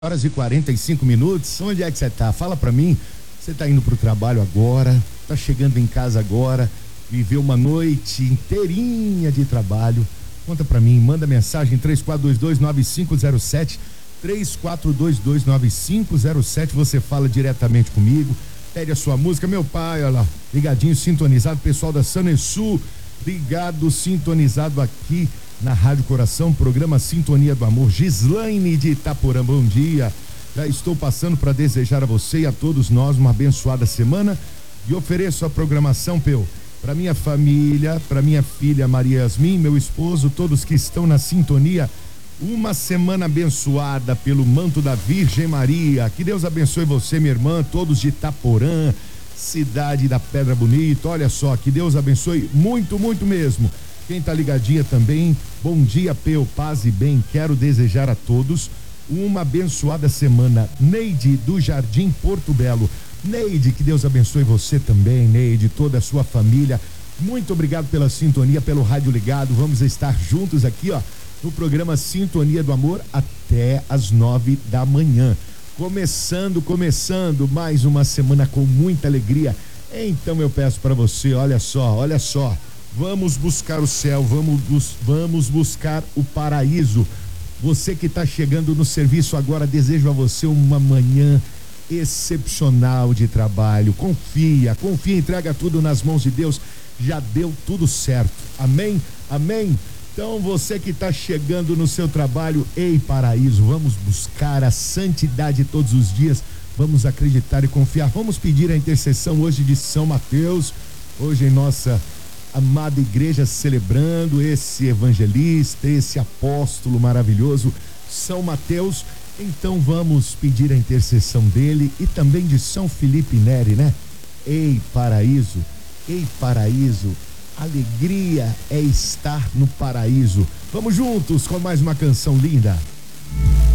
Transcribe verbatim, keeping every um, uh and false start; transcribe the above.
Horas e quarenta e cinco minutos. Onde é que você tá? Fala pra mim. Você tá indo pro trabalho agora? Tá chegando em casa agora? Viveu uma noite inteirinha de trabalho? Conta pra mim, manda mensagem três quatro dois dois nove cinco zero sete, três quatro dois dois nove cinco zero sete. Você fala diretamente comigo, pede a sua música. Meu pai, olha lá, ligadinho, sintonizado, pessoal da Sanesul, ligado, sintonizado aqui na Rádio Coração, programa Sintonia do Amor. Gislaine de Itaporã, bom dia. Já estou passando para desejar a você e a todos nós uma abençoada semana e ofereço a programação, Peu, para minha família, para minha filha Maria Yasmin, meu esposo, todos que estão na sintonia, uma semana abençoada pelo manto da Virgem Maria. Que Deus abençoe você, minha irmã, todos de Itaporã, cidade da Pedra Bonita. Olha só, que Deus abençoe muito, muito mesmo. Quem tá ligadinha também, bom dia, Peu, paz e bem. Quero desejar a todos uma abençoada semana. Neide do Jardim Porto Belo. Neide, que Deus abençoe você também, Neide, toda a sua família. Muito obrigado pela sintonia, pelo rádio ligado. Vamos estar juntos aqui, ó, no programa Sintonia do Amor até as nove da manhã. Começando, começando mais uma semana com muita alegria. Então eu peço para você, olha só, olha só. Vamos buscar o céu, vamos, bus- vamos buscar o paraíso. Você que está chegando no serviço agora, desejo a você uma manhã excepcional de trabalho. Confia, confia, entrega tudo nas mãos de Deus. Já deu tudo certo. Amém? Amém? Então você que está chegando no seu trabalho, ei paraíso, vamos buscar a santidade todos os dias. Vamos acreditar e confiar. Vamos pedir a intercessão hoje de São Mateus. Hoje em nossa amada igreja, celebrando esse evangelista, esse apóstolo maravilhoso, São Mateus. Então vamos pedir a intercessão dele e também de São Felipe Neri, né? Ei paraíso, ei paraíso, alegria é estar no paraíso. Vamos juntos com mais uma canção linda.